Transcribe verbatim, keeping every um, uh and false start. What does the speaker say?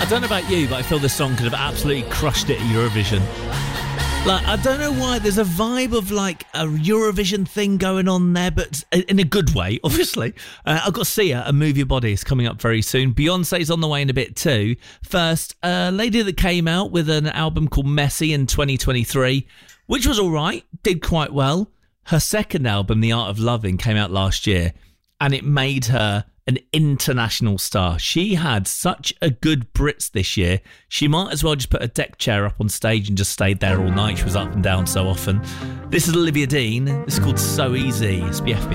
I don't know about you, but I feel this song could have absolutely crushed it at Eurovision. Like, I don't know why, there's a vibe of like a Eurovision thing going on there, but in a good way, obviously. Uh, I've got Sia and Move Your Body is coming up very soon. Beyonce's on the way in a bit too. First, a lady that came out with an album called Messy in twenty twenty-three, which was all right, did quite well. Her second album, The Art of Loving, came out last year, and it made her an international star. She had such a good Brits this year. She might as well just put a deck chair up on stage and just stayed there all night. She was up and down so often. This is Olivia Dean. This is called So Easy. It's B F B